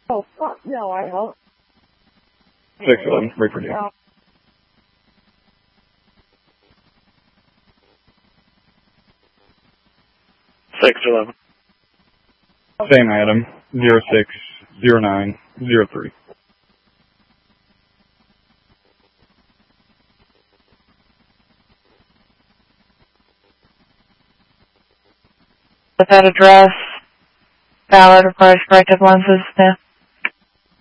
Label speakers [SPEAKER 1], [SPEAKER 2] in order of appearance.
[SPEAKER 1] Oh, fuck, no, I don't.
[SPEAKER 2] 611, wait for you.
[SPEAKER 1] No.
[SPEAKER 2] Same item, 060903.
[SPEAKER 3] With that address, valid requires corrective lenses, yeah.